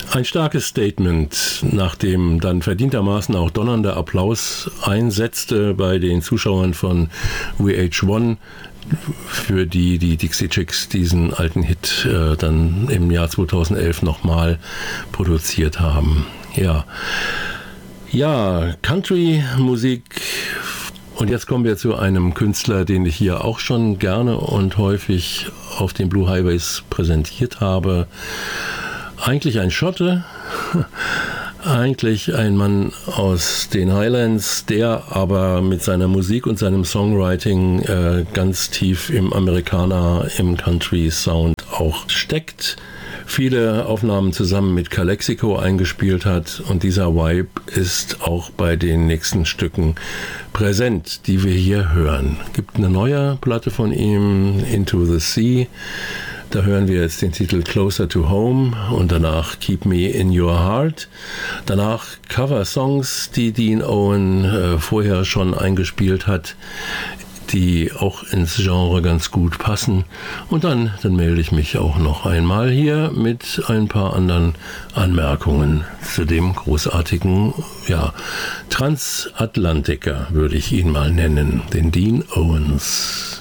Ein starkes Statement, nachdem dann verdientermaßen auch donnernder Applaus einsetzte bei den Zuschauern von VH1, für die Dixie Chicks diesen alten Hit dann im Jahr 2011 nochmal produziert haben. Ja, Country-Musik. Und jetzt kommen wir zu einem Künstler, den ich hier auch schon gerne und häufig auf den Blue Highways präsentiert habe. Eigentlich ein Schotte, eigentlich ein Mann aus den Highlands, der aber mit seiner Musik und seinem Songwriting ganz tief im Amerikaner, im Country-Sound auch steckt. Viele Aufnahmen zusammen mit Calexico eingespielt hat und dieser Vibe ist auch bei den nächsten Stücken präsent, die wir hier hören. Gibt eine neue Platte von ihm, Into the Sea. Da hören wir jetzt den Titel Closer to Home und danach Keep Me in Your Heart. Danach Cover-Songs, die Dean Owen vorher schon eingespielt hat, die auch ins Genre ganz gut passen. Und dann melde ich mich auch noch einmal hier mit ein paar anderen Anmerkungen zu dem großartigen, Transatlantiker, würde ich ihn mal nennen, den Dean Owens.